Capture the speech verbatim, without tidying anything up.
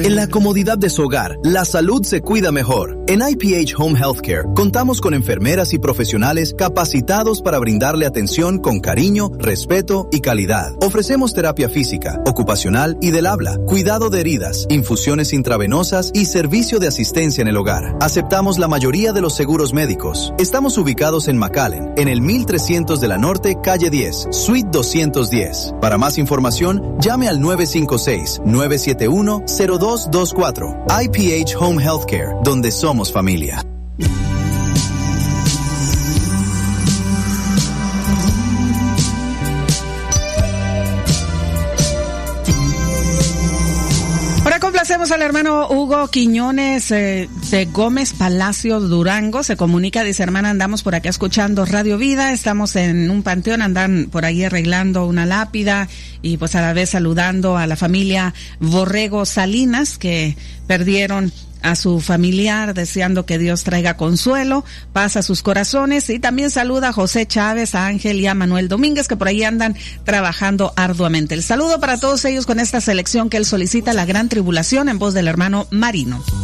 En la comodidad de su hogar, la salud se cuida mejor. En I P H Home Healthcare contamos con enfermeras y profesionales capacitados para brindarle atención con cariño, respeto y calidad. Ofrecemos terapia física, ocupacional y del habla, cuidado de heridas, infusiones intravenosas y servicio de asistencia en el hogar. Aceptamos la mayoría de los seguros médicos. Estamos ubicados en McAllen, en el mil trescientos de la Norte, calle diez, suite doscientos diez. Para más información, llame al nueve cinco seis, nueve siete uno, cero dos dos cuatro. I P H Home Healthcare, donde somos familia. Ahora complacemos al hermano Hugo Quiñones eh, de Gómez Palacio, Durango. Se comunica, dice: hermana, andamos por acá escuchando Radio Vida, estamos en un panteón, andan por ahí arreglando una lápida y pues a la vez saludando a la familia Borrego Salinas, que perdieron a su familiar, deseando que Dios traiga consuelo, paz a sus corazones, y también saluda a José Chávez, a Ángel y a Manuel Domínguez, que por ahí andan trabajando arduamente. El saludo para todos ellos con esta selección que él solicita, La Gran Tribulación, en voz del hermano Marino.